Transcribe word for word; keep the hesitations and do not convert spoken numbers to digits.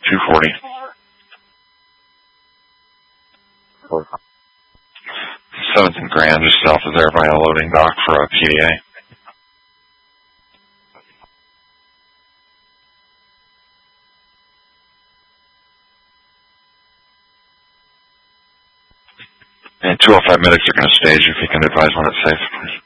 two forty. seventh and Grand, just south of there by a loading dock for a P D A. And two oh five medics are going to stage if you can advise when it's safe, please.